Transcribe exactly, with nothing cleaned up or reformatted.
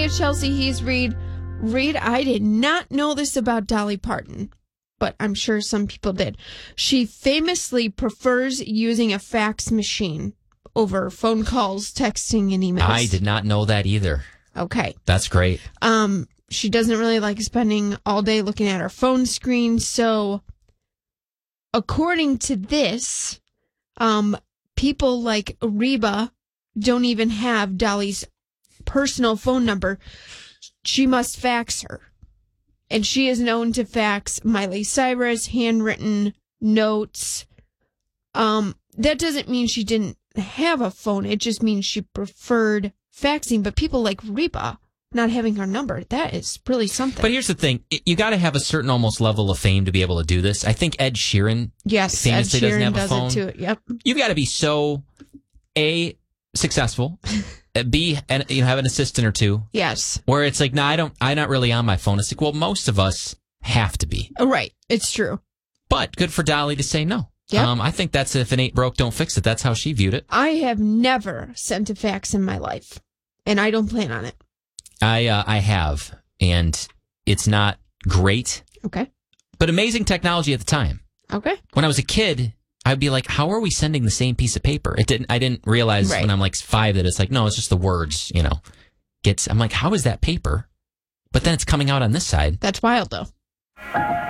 at Chelsea He's Reed. Reed, I did not know this about Dolly Parton, but I'm sure some people did. She famously prefers using a fax machine over phone calls, texting, and emails. I did not know that either. Okay. That's great. Um, she doesn't really like spending all day looking at her phone screen, so according to this, um, people like Reba don't even have Dolly's personal phone number. She must fax her. And she is known to fax Miley Cyrus, handwritten notes. Um, that doesn't mean she didn't have a phone. It just means she preferred faxing. But people like Reba not having her number, that is really something. But here's the thing. You got to have a certain almost level of fame to be able to do this. I think Ed Sheeran yes, famously Ed Sheeran doesn't have does a phone. It too. Yep. You've got to be so, A, successful, B, and you know, have an assistant or two. Yes. Where it's like, no, nah, I don't, I'm not really on my phone. It's like, well, most of us have to be. Oh, right. It's true. But good for Dolly to say no. Yep. Um, I think that's if it ain't broke, don't fix it. That's how she viewed it. I have never sent a fax in my life, and I don't plan on it. I uh, I have, and it's not great. Okay. But amazing technology at the time. Okay. When I was a kid, I'd be like, how are we sending the same piece of paper? It didn't. I didn't realize right. when I'm like five that it's like, no, it's just the words, you know. Gets. I'm like, how is that paper? But then it's coming out on this side. That's wild, though.